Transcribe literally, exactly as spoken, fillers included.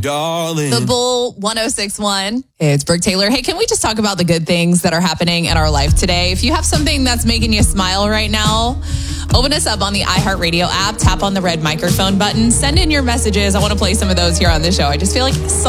darling. The Bull one oh six one. Hey, it's Brooke Taylor. Hey, can we just talk about the good things that are happening in our life today? If you have something that's making you smile right now, open us up on the iHeartRadio app, tap on the red microphone button, send in your messages. I want to play some of those here on the show. I just feel like so